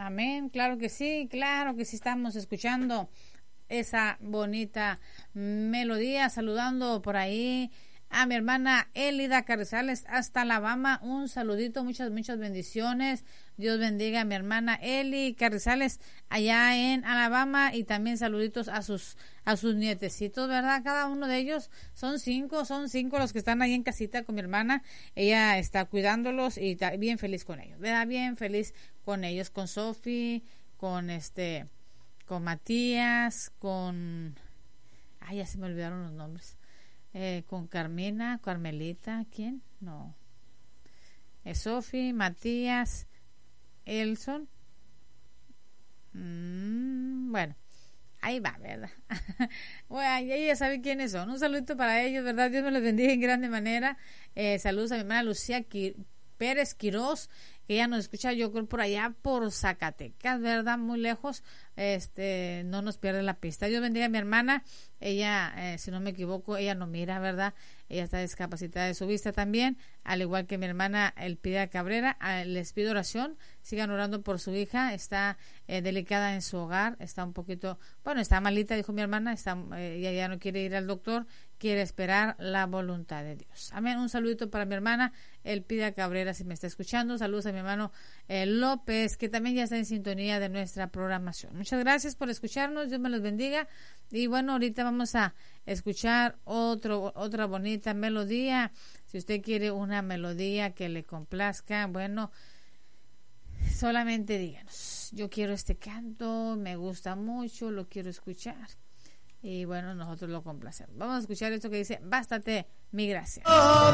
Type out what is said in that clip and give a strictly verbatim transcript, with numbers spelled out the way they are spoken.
Amén, claro que sí, claro que sí estamos escuchando esa bonita melodía, saludando por ahí a mi hermana Elida Carrizales hasta Alabama, un saludito, muchas, muchas bendiciones, Dios bendiga a mi hermana Eli Carrizales allá en Alabama y también saluditos a sus a sus nietecitos, ¿verdad? Cada uno de ellos son cinco, son cinco los que están ahí en casita con mi hermana, ella está cuidándolos y está bien feliz con ellos, ¿verdad? Bien feliz con ellos, con Sofi, con este, con Matías, con, ay, ya se me olvidaron los nombres. Eh, con Carmina, Carmelita, ¿quién? No. Eh, Sofi, Matías, Elson. Mm, bueno, ahí va, ¿verdad? Bueno, ya, ya saben quiénes son. Un saludito para ellos, ¿verdad? Dios me los bendiga en grande manera. Eh, saludos a mi hermana Lucía Quir- Pérez Quirós, que ella nos escucha, yo creo, por allá por Zacatecas, ¿verdad? Muy lejos. Este, no nos pierde la pista. Dios bendiga a mi hermana. Ella, eh, si no me equivoco, ella no mira, ¿verdad? Ella está discapacitada de su vista también, al igual que mi hermana Elpida Cabrera. Eh, les pido oración, sigan orando por su hija, está eh, delicada en su hogar, está un poquito, bueno, está malita, dijo mi hermana, está, eh, ella ya no quiere ir al doctor, quiere esperar la voluntad de Dios. Amén. Un saludito para mi hermana Elpida Cabrera, si me está escuchando. Saludos a mi hermano eh, López, que también ya está en sintonía de nuestra programación. Muchas gracias por escucharnos, Dios me los bendiga. Y bueno, ahorita vamos a escuchar otro otra bonita melodía. Si usted quiere una melodía que le complazca, bueno, solamente díganos, yo quiero este canto, me gusta mucho, lo quiero escuchar. Y bueno, nosotros lo complacemos. Vamos a escuchar esto que dice, bástate mi gracia.